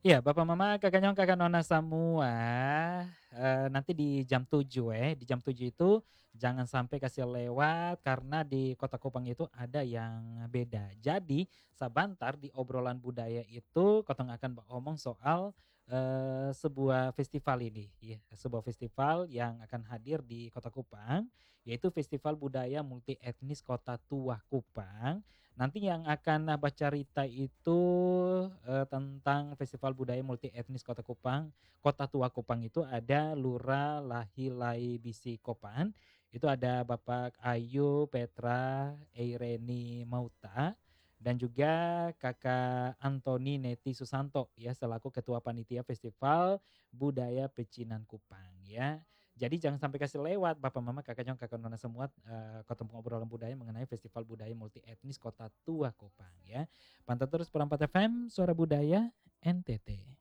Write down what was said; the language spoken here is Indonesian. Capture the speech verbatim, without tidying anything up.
Iya, Bapak Mama, Kakak Nyong, Kakak Nona semua, eee, nanti di jam tujuh ya, di jam tujuh itu jangan sampai kasih lewat karena di Kota Kupang itu ada yang beda. Jadi sabantar di obrolan budaya itu kotong akan omong soal, eee, sebuah festival ini, ya, sebuah festival yang akan hadir di Kota Kupang, yaitu Festival Budaya Multi Etnis Kota Tua Kupang. Nanti yang akan nah bacarita itu, eee, tentang Festival Budaya Multi Etnis Kota Kupang, Kota Tua Kupang itu ada Lurah Lahilai Bisi Kopan, itu ada Bapak Ayu Petra Eireni Mauta, dan juga Kakak Antoni Neti Susanto ya selaku Ketua Panitia Festival Budaya Pecinan Kupang ya. Jadi jangan sampai kasih lewat Bapak Mama, Kakak Nyong, Kakak Nona semua, eee, ketemu obrolan budaya mengenai Festival Budaya Multi Etnis Kota Tua Kupang ya. Pantau terus Perempat F M, Suara Budaya N T T.